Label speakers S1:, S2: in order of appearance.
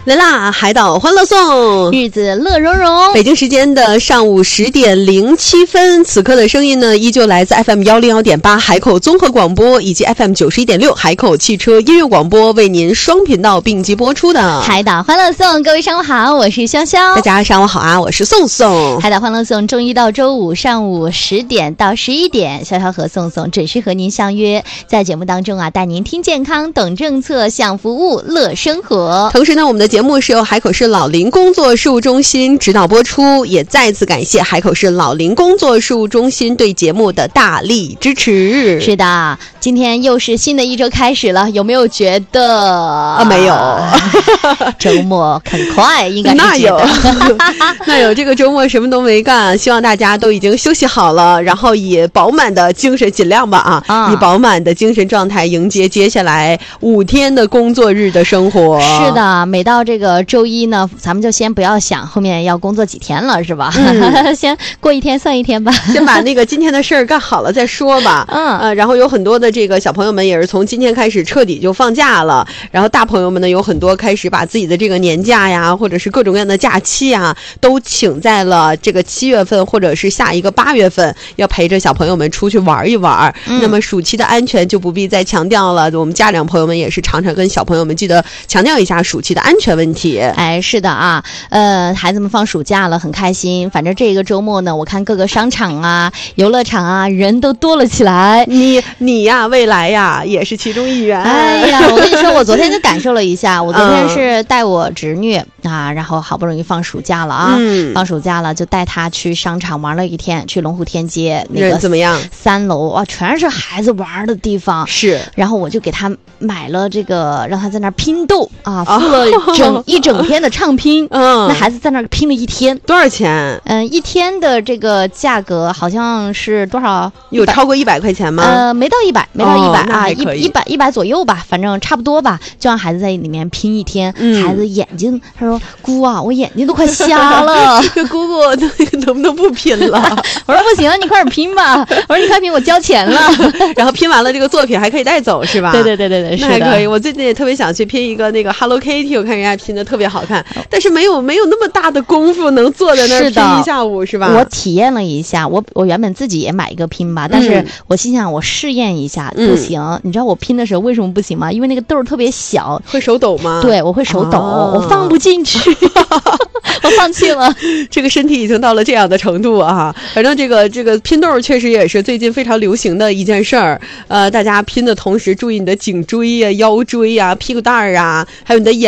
S1: 来啦，海岛欢乐颂，
S2: 日子乐融融。
S1: 北京时间的上午10点07分，此刻的声音呢，依旧来自 FM 101.8海口综合广播以及 FM 91.6海口汽车音乐广播，为您双频道并机播出的
S2: 海岛欢乐颂。各位上午好，我是潇潇。
S1: 大家上午好啊，我是宋宋。
S2: 海岛欢乐颂周一到周五上午10点到11点，潇潇和宋宋准时和您相约，在节目当中啊，带您听健康、懂政策、享服务、乐生活。
S1: 同时呢，我们的节目是由海口市老龄工作事务中心指导播出，也再次感谢海口市老龄工作事务中心对节目的大力支持。
S2: 是的，今天又是新的一周开始了，有没有觉得
S1: 没有
S2: 周末很快，应该是
S1: 那有那有，这个周末什么都没干，希望大家都已经休息好了，然后以饱满的精神，尽量吧以饱满的精神状态迎接接下来5天的工作日的生活。
S2: 是的，每到这个周一呢，咱们就先不要想后面要工作几天了，是吧？先过一天算一天吧，
S1: 先把那个今天的事儿干好了再说吧。然后有很多的这个小朋友们也是从今天开始彻底就放假了，然后大朋友们呢有很多开始把自己的这个年假呀，或者是各种各样的假期啊，都请在了这个7月份或者是下一个8月份，要陪着小朋友们出去玩一玩。那么暑期的安全就不必再强调了，我们家长朋友们也是常常跟小朋友们记得强调一下暑期的安全问题。
S2: 哎，是的啊，孩子们放暑假了，很开心。反正这个周末呢，我看各个商场啊、游乐场啊，人都多了起来。
S1: 你呀，未来呀，也是其中一员。
S2: 哎呀，我跟你说，我昨天就感受了一下，我昨天是带我侄女啊，然后好不容易放暑假了啊，放暑假了就带她去商场玩了一天，去龙湖天街那个
S1: 怎么样
S2: ？3楼啊，全是孩子玩的地方。
S1: 是，
S2: 然后我就给她买了这个，让她在那儿拼豆啊，付了一整天的畅拼。那孩子在那儿拼了一天，
S1: 多少钱？
S2: 一天的这个价格好像是多少？
S1: 有超过100块钱吗？
S2: 没到100，没到100啊，100左右吧，反正差不多吧。就让孩子在里面拼一天，孩子眼睛，他说：“姑啊，我眼睛都快瞎了。”
S1: 姑姑能不能不拼了？
S2: 我说不行，你快点拼吧。我说你快拼，我交钱了。
S1: 然后拼完了这个作品还可以带走是吧？
S2: 对，
S1: 那还可以。我最近也特别想去拼一个那个 Hello Kitty， 我看人家拼的特别好看，但是没有那么大的功夫能坐在那儿拼一下午是吧？
S2: 我体验了一下，我原本自己也买一个拼吧，但是我心想我试验一下，不行。你知道我拼的时候为什么不行吗？因为那个豆特别小，
S1: 会手抖吗？
S2: 对，我会手抖，我放不进去。我放弃了，
S1: 这个身体已经到了这样的程度啊！反正这个拼豆确实也是最近非常流行的一件事儿。大家拼的同时注意你的颈椎啊、腰椎啊、屁股蛋儿啊，还有你的眼